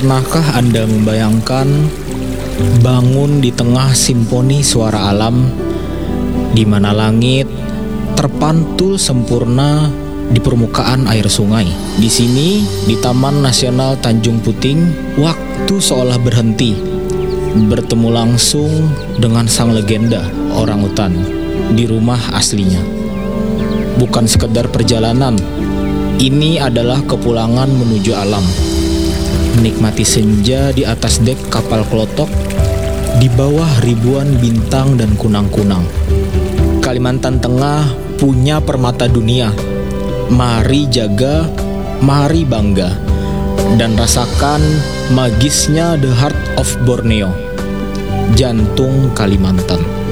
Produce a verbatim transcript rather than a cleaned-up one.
Pernahkah Anda membayangkan bangun di tengah simfoni suara alam, di mana langit terpantul sempurna di permukaan air sungai? Di sini, di Taman Nasional Tanjung Puting, waktu seolah berhenti, bertemu langsung dengan sang legenda orangutan di rumah aslinya. Bukan sekedar perjalanan, ini adalah kepulangan menuju alam. Menikmati senja di atas dek kapal klotok, di bawah ribuan bintang dan kunang-kunang. Kalimantan Tengah punya permata dunia. Mari jaga, mari bangga, dan rasakan magisnya The Heart of Borneo, jantung Kalimantan.